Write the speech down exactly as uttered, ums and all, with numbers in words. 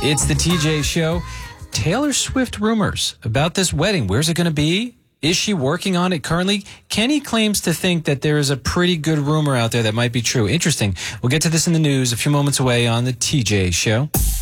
It's the T J Show. Taylor Swift rumors about this wedding. Where's it going to be? Is she working on it currently? Kenny claims to think that there is a pretty good rumor out there that might be true. Interesting. We'll get to this in the news a few moments away on the T J Show.